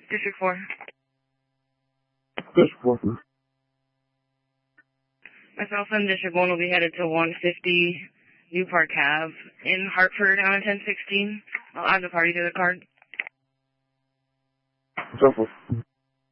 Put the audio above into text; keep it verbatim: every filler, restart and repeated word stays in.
District four. District four. Myself and District one will be headed to one fifty New Park Ave in Hartford on a ten sixteen. I'll add the party to the card. District four.